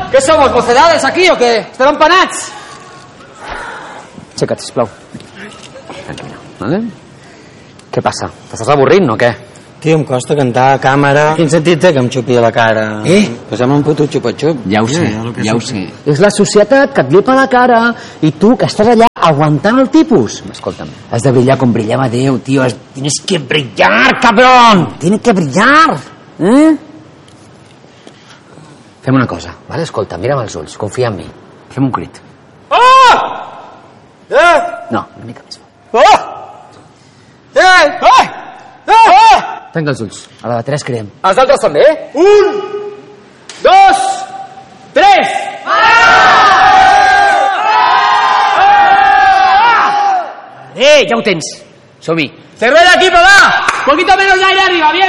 ¿Qué somos, mocedades aquí o què? Estem empanats? Aixeca't, sisplau. Tranquil·la, vale? Què passa? T'estàs avorrint o què? Tio, em costa cantar a càmera. Quin sentit té que em xupi a la cara? Posem un puto xupa-xup. Ja ho sé. És la societat que et llepa la cara i tu que estàs allà aguantant el tipus. Escolta'm, has de brillar com brillava Déu, tio. Tienes que brillar, cabrón. Tienes que brillar. Fem una cosa, vale? Escolta, mira'm els ulls, confia en mi. Fem un crit. No, una mica més. Tanca els ulls. A la de 3 creem. Els altres també? 1, 2, 3! Ja ho tens. Som-hi. Cervera, equipo, va! Poquito menos de aire arriba, bien.